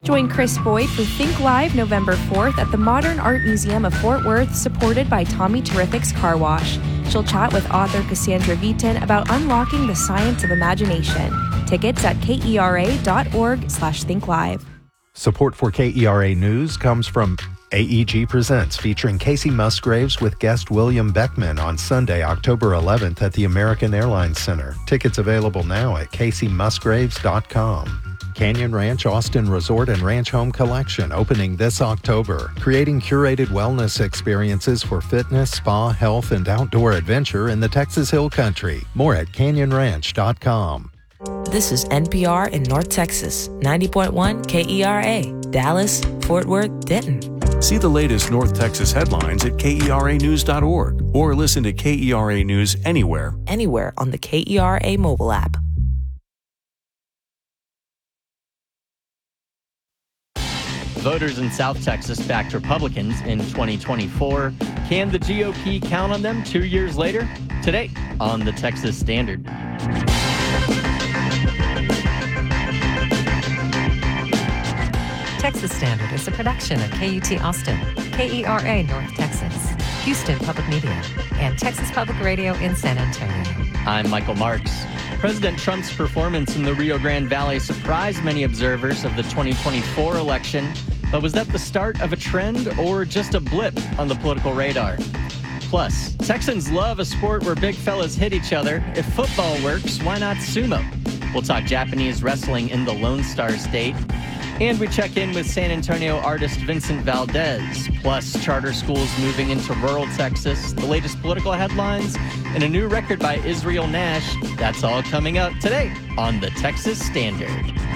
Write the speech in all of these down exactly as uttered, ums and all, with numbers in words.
Join Chris Boyd for Think Live November fourth at the Modern Art Museum of Fort Worth, supported by Tommy Terrific's Car Wash. She'll chat with author Cassandra Vitin about unlocking the science of imagination. Tickets at kera.org slash think live. Support for K E R A News comes from A E G Presents, featuring Casey Musgraves with guest William Beckman on Sunday, October eleventh at the American Airlines Center. Tickets available now at casey musgraves dot com. Canyon Ranch Austin Resort and Ranch Home Collection opening this October, creating curated wellness experiences for fitness, spa, health, and outdoor adventure in the Texas Hill Country. More at canyon ranch dot com. This is N P R in North Texas, ninety point one K E R A, Dallas, Fort Worth, Denton. See the latest North Texas headlines at K E R A news dot org or listen to K E R A News anywhere. Anywhere on the K E R A mobile app. Voters in South Texas backed Republicans in twenty twenty-four. Can the G O P count on them two years later? Today on the Texas Standard. Texas Standard is a production of K U T Austin, K E R A North Texas, Houston Public Media, and Texas Public Radio in San Antonio. I'm Michael Marks. President Trump's performance in the Rio Grande Valley surprised many observers of the twenty twenty-four election, but was that the start of a trend or just a blip on the political radar? Plus, Texans love a sport where big fellas hit each other. If football works, why not sumo? We'll talk Japanese wrestling in the Lone Star State. And we check in with San Antonio artist Vincent Valdez, plus charter schools moving into rural Texas, the latest political headlines, and a new record by Israel Nash. That's all coming up today on the Texas Standard.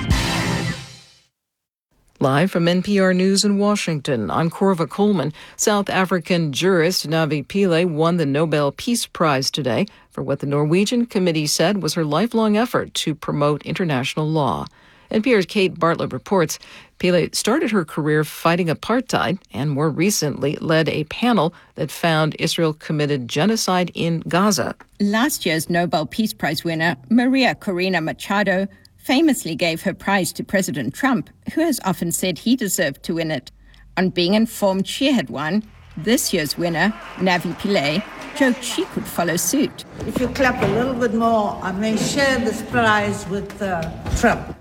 Live from N P R News in Washington, I'm Corva Coleman. South African jurist Navi Pillay won the Nobel Peace Prize today for what the Norwegian committee said was her lifelong effort to promote international law. N P R's Kate Bartlett reports Pillay started her career fighting apartheid and more recently led a panel that found Israel committed genocide in Gaza. Last year's Nobel Peace Prize winner, Maria Corina Machado, famously gave her prize to President Trump, who has often said he deserved to win it. On being informed she had won, this year's winner, Navi Pillay, joked she could follow suit. If you clap a little bit more, I may share this prize with uh, Trump.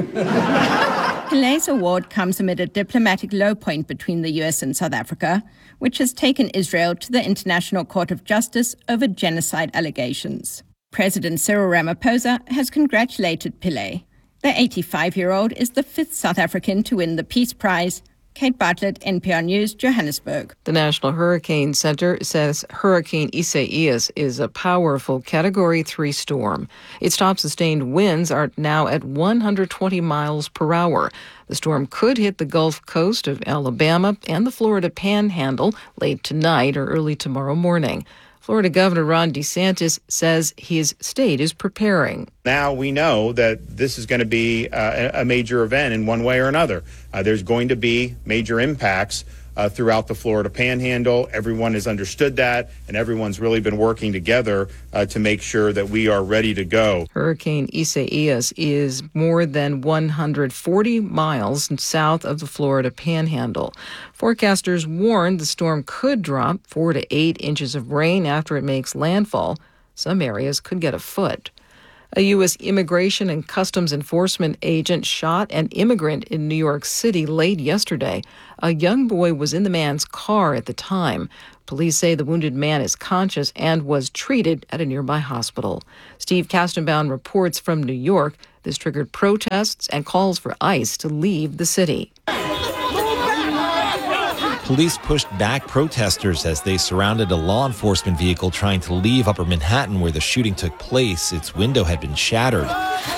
Pillay's award comes amid a diplomatic low point between the U S and South Africa, which has taken Israel to the International Court of Justice over genocide allegations. President Cyril Ramaphosa has congratulated Pillay. The eighty-five-year-old is the fifth South African to win the Peace Prize. Kate Bartlett, N P R News, Johannesburg. The National Hurricane Center says Hurricane Isaias is a powerful Category three storm. Its top sustained winds are now at one hundred twenty miles per hour. The storm could hit the Gulf Coast of Alabama and the Florida Panhandle late tonight or early tomorrow morning. Florida Governor Ron DeSantis says his state is preparing. Now we know that this is going to be uh, a major event in one way or another. Uh, there's going to be major impacts uh, throughout the Florida Panhandle. Everyone has understood that, and everyone's really been working together uh, to make sure that we are ready to go. Hurricane Isaias is more than one hundred forty miles south of the Florida Panhandle. Forecasters warned the storm could drop four to eight inches of rain after it makes landfall. Some areas could get a foot. A U S Immigration and Customs Enforcement agent shot an immigrant in New York City late yesterday. A young boy was in the man's car at the time. Police say the wounded man is conscious and was treated at a nearby hospital. Steve Kastenbaum reports from New York. This triggered protests and calls for ICE to leave the city. Police pushed back protesters as they surrounded a law enforcement vehicle trying to leave Upper Manhattan where the shooting took place. Its window had been shattered.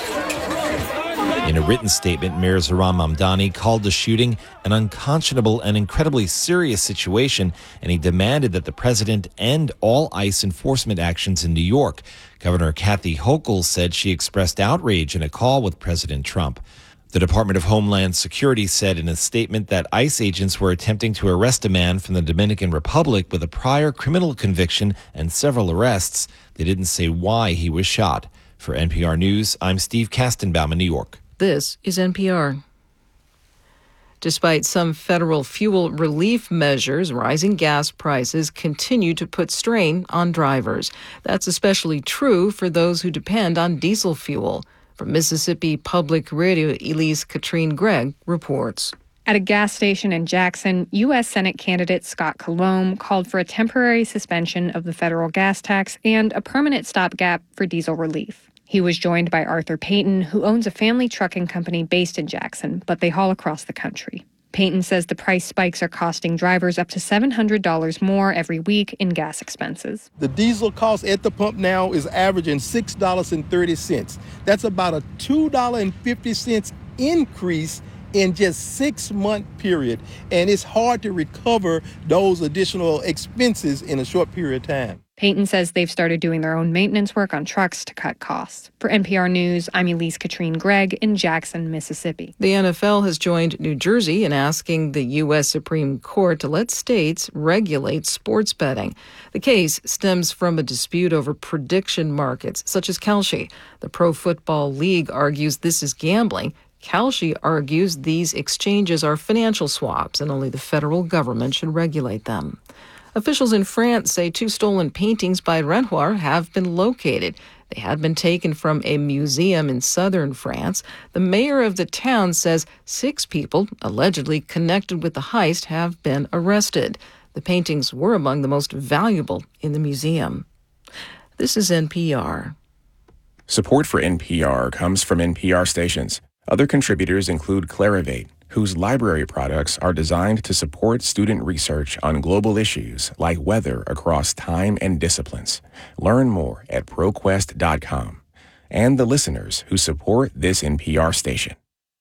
In a written statement, Mayor Zohran Mamdani called the shooting an unconscionable and incredibly serious situation, and he demanded that the president end all ICE enforcement actions in New York. Governor Kathy Hochul said she expressed outrage in a call with President Trump. The Department of Homeland Security said in a statement that ICE agents were attempting to arrest a man from the Dominican Republic with a prior criminal conviction and several arrests. They didn't say why he was shot. For N P R News, I'm Steve Kastenbaum in New York. This is N P R. Despite some federal fuel relief measures, rising gas prices continue to put strain on drivers. That's especially true for those who depend on diesel fuel. From Mississippi Public Radio, Elise Katrine Gregg reports. At a gas station in Jackson, U S Senate candidate Scott Colomb called for a temporary suspension of the federal gas tax and a permanent stopgap for diesel relief. He was joined by Arthur Payton, who owns a family trucking company based in Jackson, but they haul across the country. Payton says the price spikes are costing drivers up to seven hundred dollars more every week in gas expenses. The diesel cost at the pump now is averaging six dollars and thirty cents. That's about a two dollars and fifty cents increase in just six-month period, and it's hard to recover those additional expenses in a short period of time. Payton says they've started doing their own maintenance work on trucks to cut costs. For N P R News, I'm Elise Katrine Gregg in Jackson, Mississippi. The N F L has joined New Jersey in asking the U S Supreme Court to let states regulate sports betting. The case stems from a dispute over prediction markets, such as Kalshi. The Pro Football League argues this is gambling. Kalshi argues these exchanges are financial swaps and only the federal government should regulate them. Officials in France say two stolen paintings by Renoir have been located. They had been taken from a museum in southern France. The mayor of the town says six people allegedly connected with the heist have been arrested. The paintings were among the most valuable in the museum. This is N P R. Support for N P R comes from N P R stations. Other contributors include Clarivate, whose library products are designed to support student research on global issues like weather across time and disciplines. Learn more at ProQuest dot com. And the listeners who support this N P R station.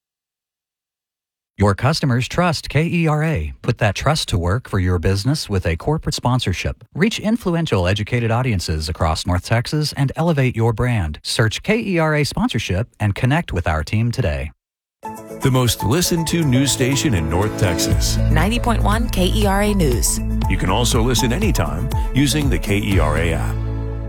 Your customers trust K E R A. Put that trust to work for your business with a corporate sponsorship. Reach influential, educated audiences across North Texas and elevate your brand. Search K E R A sponsorship and connect with our team today. The most listened to news station in North Texas. ninety point one K E R A News. You can also listen anytime using the K E R A app.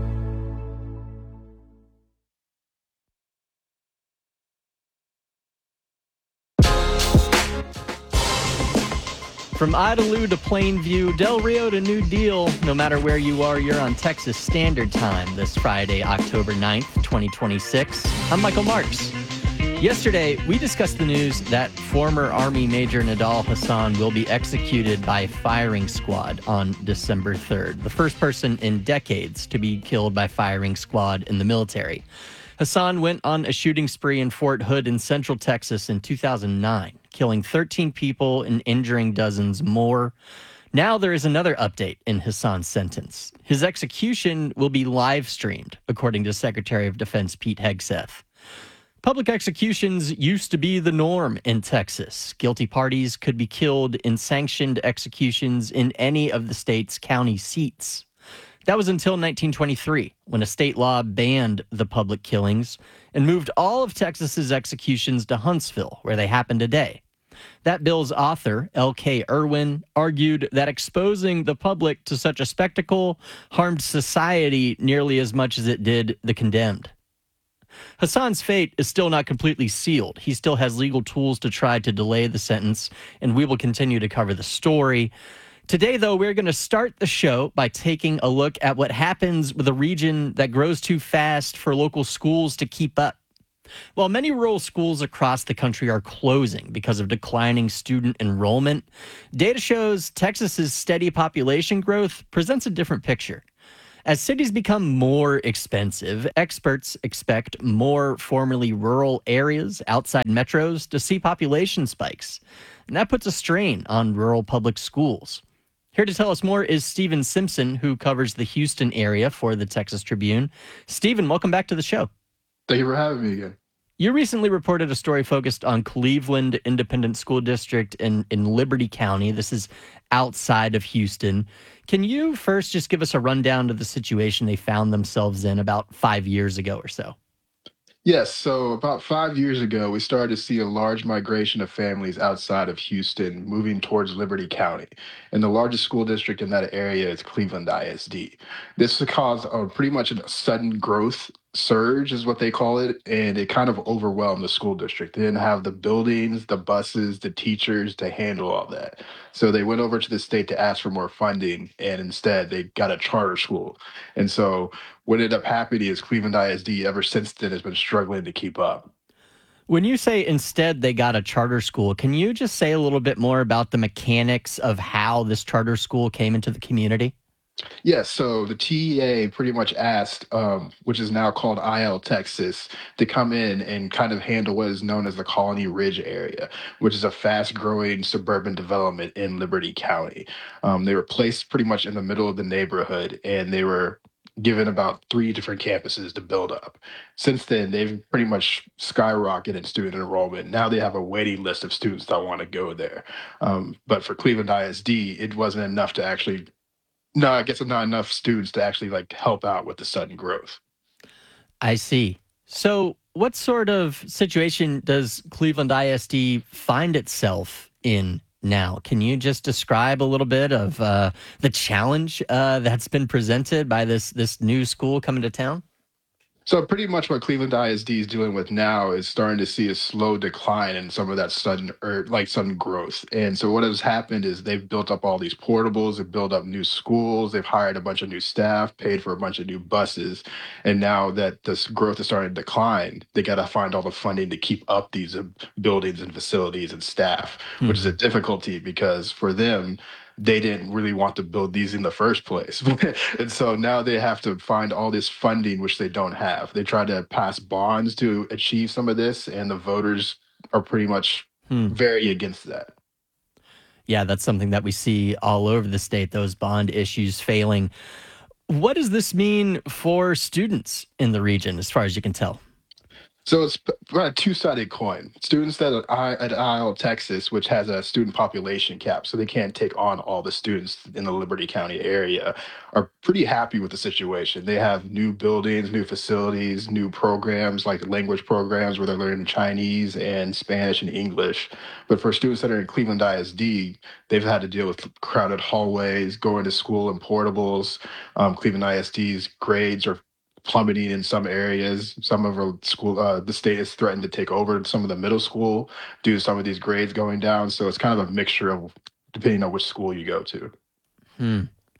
From Idalou to Plainview, Del Rio to New Deal, no matter where you are, you're on Texas Standard Time this Friday, October ninth, twenty twenty-six. I'm Michael Marks. Yesterday, we discussed the news that former Army Major Nidal Hasan will be executed by firing squad on December third, the first person in decades to be killed by firing squad in the military. Hasan went on a shooting spree in Fort Hood in Central Texas in two thousand nine, killing thirteen people and injuring dozens more. Now there is another update in Hasan's sentence. His execution will be live streamed, according to Secretary of Defense Pete Hegseth. Public executions used to be the norm in Texas. Guilty parties could be killed in sanctioned executions in any of the state's county seats. That was until nineteen twenty-three, when a state law banned the public killings and moved all of Texas's executions to Huntsville, where they happen today. That bill's author, L K Irwin, argued that exposing the public to such a spectacle harmed society nearly as much as it did the condemned. Hasan's fate is still not completely sealed. He still has legal tools to try to delay the sentence, and we will continue to cover the story. Today, though, we're going to start the show by taking a look at what happens with a region that grows too fast for local schools to keep up. While many rural schools across the country are closing because of declining student enrollment, data shows Texas's steady population growth presents a different picture. As cities become more expensive, experts expect more formerly rural areas outside metros to see population spikes, and that puts a strain on rural public schools. Here to tell us more is Stephen Simpson, who covers the Houston area for the Texas Tribune. Stephen, welcome back to the show. Thank you for having me again. You recently reported a story focused on Cleveland Independent School District in, in Liberty County. This is outside of Houston. Can you first just give us a rundown of the situation they found themselves in about five years ago or so? Yes, so about five years ago, we started to see a large migration of families outside of Houston moving towards Liberty County. And the largest school district in that area is Cleveland I S D. This caused a pretty much a sudden growth surge is what they call it, and it kind of overwhelmed the school district. They didn't have the buildings, the buses, the teachers to handle all that. So they went over to the state to ask for more funding, and instead they got a charter school. And so what ended up happening is Cleveland I S D ever since then has been struggling to keep up. When you say instead they got a charter school, can you just say a little bit more about the mechanics of how this charter school came into the community? Yes, so the T E A pretty much asked, um, which is now called I L Texas, to come in and kind of handle what is known as the Colony Ridge area, which is a fast-growing suburban development in Liberty County. Um, they were placed pretty much in the middle of the neighborhood, and they were given about three different campuses to build up. Since then, they've pretty much skyrocketed in student enrollment. Now they have a waiting list of students that want to go there. Um, but for Cleveland I S D, it wasn't enough to actually no, I guess not enough students to actually like help out with the sudden growth. I see. So what sort of situation does Cleveland I S D find itself in now? Can you just describe a little bit of uh, the challenge uh, that's been presented by this this new school coming to town? So pretty much what Cleveland I S D is dealing with now is starting to see a slow decline in some of that sudden or like sudden growth. And so what has happened is they've built up all these portables, they've built up new schools, they've hired a bunch of new staff, paid for a bunch of new buses. And now that this growth is starting to decline, they got to find all the funding to keep up these uh, buildings and facilities and staff, hmm. which is a difficulty because for them, they didn't really want to build these in the first place. And so now they have to find all this funding, which they don't have. They try to pass bonds to achieve some of this, and the voters are pretty much hmm. very against that. Yeah, that's something that we see all over the state, those bond issues failing. What does this mean for students in the region, as far as you can tell? So it's a two-sided coin. Students that are at I L Texas, which has a student population cap, so they can't take on all the students in the Liberty County area, are pretty happy with the situation. They have new buildings, new facilities, new programs like language programs where they're learning Chinese and Spanish and English. But for students that are in Cleveland I S D, they've had to deal with crowded hallways, going to school in portables. Um, Cleveland I S D's grades are plummeting in some areas. Some of our school, uh, the state has threatened to take over some of the middle school due to some of these grades going down. So it's kind of a mixture of depending on which school you go to. Hmm.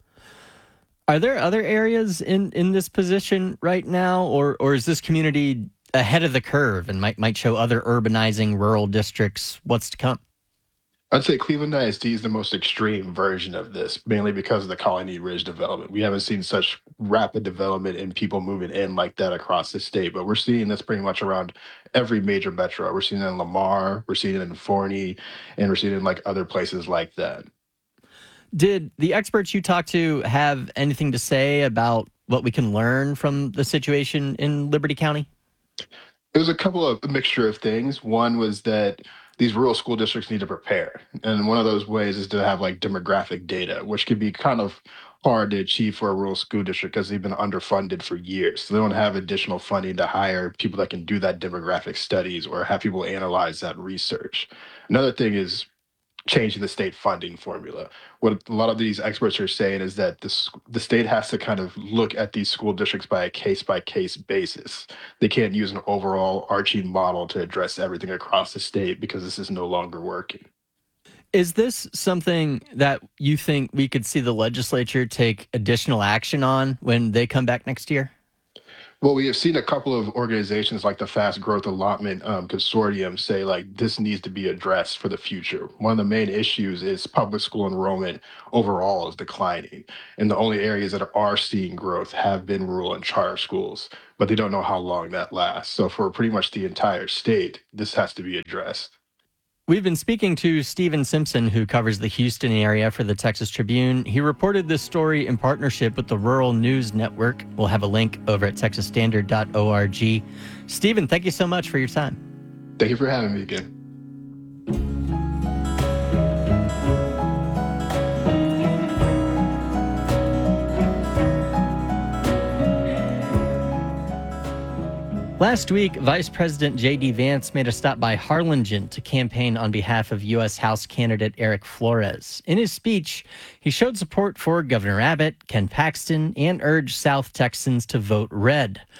Are there other areas in, in this position right now, or or is this community ahead of the curve and might might show other urbanizing rural districts what's to come? I'd say Cleveland I S D is the most extreme version of this, mainly because of the Colony Ridge development. We haven't seen such rapid development and people moving in like that across the state, but we're seeing this pretty much around every major metro. We're seeing it in Lamar, we're seeing it in Forney, and we're seeing it in like other places like that. Did the experts you talked to have anything to say about what we can learn from the situation in Liberty County? It was a couple of a mixture of things. One was that these rural school districts need to prepare. And one of those ways is to have like demographic data, which can be kind of hard to achieve for a rural school district because they've been underfunded for years. So they don't have additional funding to hire people that can do that demographic studies or have people analyze that research. Another thing is changing the state funding formula. What a lot of these experts are saying is that this, the state has to kind of look at these school districts by a case-by-case basis. They can't use an overall arching model to address everything across the state because this is no longer working. Is this something that you think we could see the legislature take additional action on when they come back next year? Well, we have seen a couple of organizations like the Fast Growth Allotment um, Consortium say like this needs to be addressed for the future. One of the main issues is public school enrollment overall is declining. And the only areas that are seeing growth have been rural and charter schools, but they don't know how long that lasts. So for pretty much the entire state, this has to be addressed. We've been speaking to Steven Simpson, who covers the Houston area for the Texas Tribune. He reported this story in partnership with the Rural News Network. We'll have a link over at texas standard dot org. Steven, thank you so much for your time. Thank you for having me again. Last week, Vice President J D. Vance made a stop by Harlingen to campaign on behalf of U S House candidate Eric Flores. In his speech, he showed support for Governor Abbott, Ken Paxton, and urged South Texans to vote red.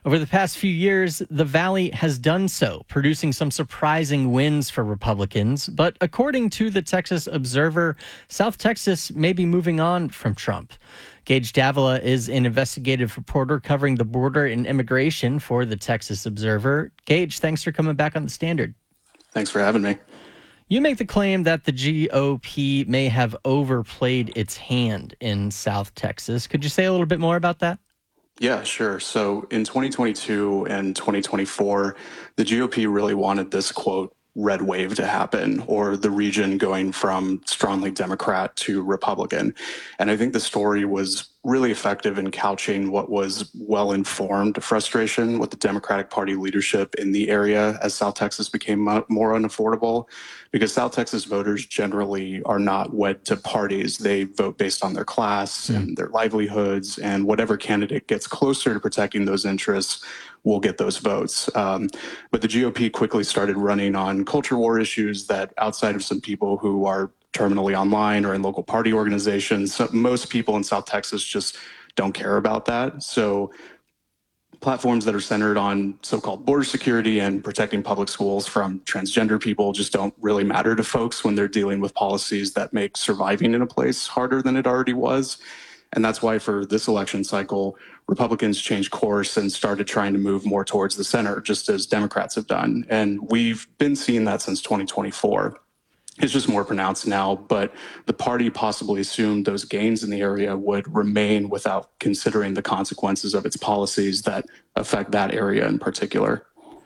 Over the past few years, the Valley has done so, producing some surprising wins for Republicans. But according to the Texas Observer, South Texas may be moving on from Trump. Gage Davila is an investigative reporter covering the border and immigration for the Texas Observer. Gage, thanks for coming back on The Standard. Thanks for having me. You make the claim that the G O P may have overplayed its hand in South Texas. Could you say a little bit more about that? Yeah, sure. So in twenty twenty-two and twenty twenty-four, the G O P really wanted this, quote, red wave to happen, or the region going from strongly Democrat to Republican. And I think the story was really effective in couching what was well-informed frustration with the Democratic Party leadership in the area as South Texas became more unaffordable, because South Texas voters generally are not wed to parties. They vote based on their class mm. and their livelihoods, and whatever candidate gets closer to protecting those interests will get those votes. Um, but the G O P quickly started running on culture war issues that, outside of some people who are terminally online or in local party organizations, so most people in South Texas just don't care about that. So platforms that are centered on so-called border security and protecting public schools from transgender people just don't really matter to folks when they're dealing with policies that make surviving in a place harder than it already was. And that's why for this election cycle, Republicans changed course and started trying to move more towards the center, just as Democrats have done. And we've been seeing that since twenty twenty-four. It's just more pronounced now, but the party possibly assumed those gains in the area would remain without considering the consequences of its policies that affect that area in particular.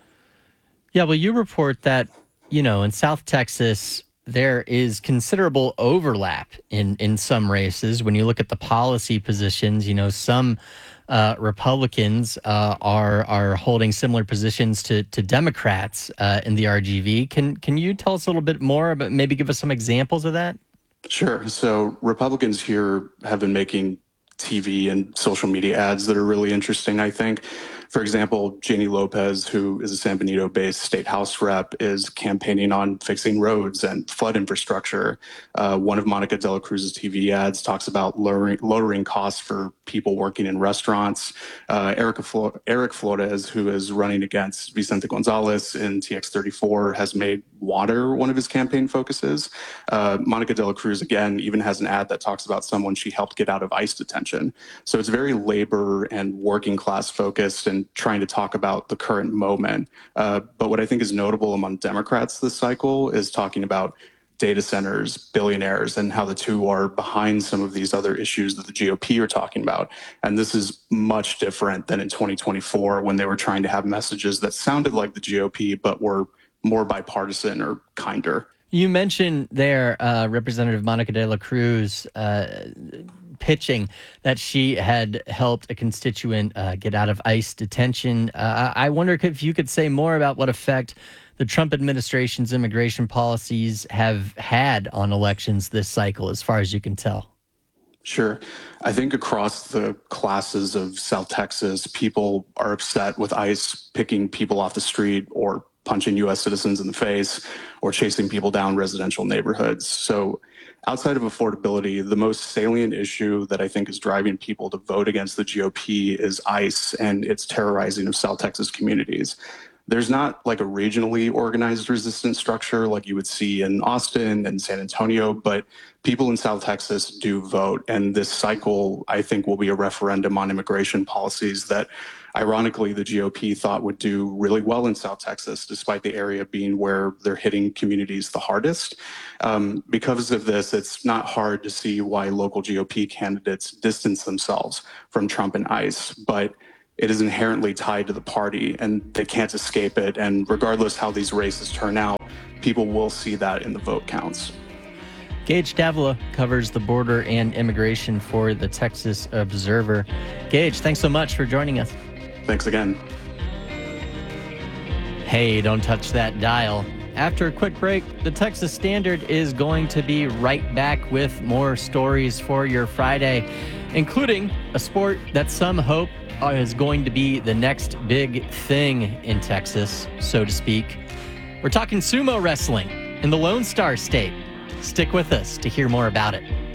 Yeah, well, you report that, you know, in South Texas, there is considerable overlap in, in some races. When you look at the policy positions, you know, some uh, Republicans uh, are are holding similar positions to to Democrats uh, in the R G V. Can can you tell us a little bit more about, maybe give us some examples of that? Sure. So Republicans here have been making T V and social media ads that are really interesting, I think. For example, Janie Lopez, who is a San Benito-based state house rep, is campaigning on fixing roads and flood infrastructure. Uh, one of Monica de la Cruz's T V ads talks about lowering, lowering costs for people working in restaurants. Uh, Erica Flo- Eric Flores, who is running against Vicente Gonzalez in T X thirty-four, has made water one of his campaign focuses. Uh, Monica de la Cruz, again, even has an ad that talks about someone she helped get out of ICE detention. So it's very labor and working class focused and trying to talk about the current moment. Uh, but what I think is notable among Democrats this cycle is talking about data centers, billionaires, and how the two are behind some of these other issues that the G O P are talking about. And this is much different than in twenty twenty-four when they were trying to have messages that sounded like the G O P, but were more bipartisan or kinder. You mentioned there, uh, Representative Monica de la Cruz uh, pitching that she had helped a constituent uh, get out of ICE detention. Uh, I wonder if you could say more about what effect the Trump administration's immigration policies have had on elections this cycle, as far as you can tell. Sure. I think across the classes of South Texas, people are upset with ICE picking people off the street or punching U S citizens in the face or chasing people down residential neighborhoods. So outside of affordability, the most salient issue that I think is driving people to vote against the G O P is ICE and its terrorizing of South Texas communities. There's not like a regionally organized resistance structure like you would see in Austin and San Antonio, but people in South Texas do vote. And this cycle, I think, will be a referendum on immigration policies that, ironically, the G O P thought would do really well in South Texas, despite the area being where they're hitting communities the hardest. Um, because of this, it's not hard to see why local G O P candidates distance themselves from Trump and ICE. But it is inherently tied to the party and they can't escape it. And regardless how these races turn out, people will see that in the vote counts. Gage Davila covers the border and immigration for the Texas Observer. Gage, thanks so much for joining us. Thanks again. Hey, don't touch that dial. After a quick break, the Texas Standard is going to be right back with more stories for your Friday, including a sport that some hope is going to be the next big thing in Texas, so to speak. We're talking sumo wrestling in the Lone Star State. Stick with us to hear more about it.